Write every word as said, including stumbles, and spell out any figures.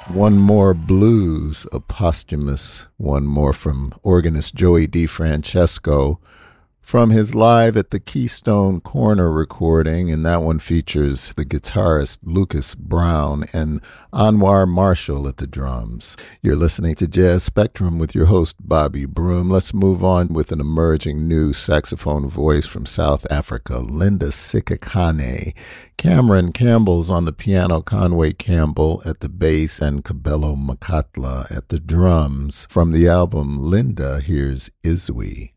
One more blues, a posthumous one more from organist Joey DeFrancesco from his Live at the Keystone Corner recording, and that one features the guitarist Lucas Brown and Anwar Marshall at the drums. You're listening to Jazz Spectrum with your host Bobby Broom. Let's move on with an emerging new saxophone voice from South Africa, Linda Sikhakhane. Cameron Campbell's on the piano, Conway Campbell at the bass, and Kabelo Makatla at the drums. From the album Linda, here's Izwi.